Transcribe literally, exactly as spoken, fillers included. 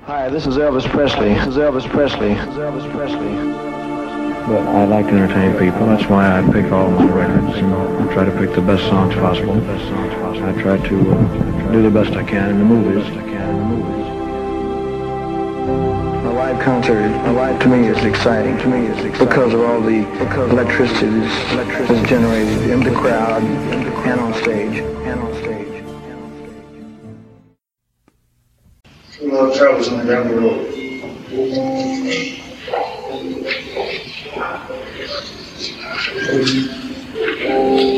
Hi, this is Elvis Presley. This is Elvis Presley. This is Elvis Presley. But I like to entertain people. That's why I pick all my records and I try to pick the best songs possible. I try to uh, do the best I can in the movies. A live concert, a live to me is exciting. To me is exciting because of all the because electricity is, is generated in the crowd and on stage. And on stage. Love travels on down the road. Thank you.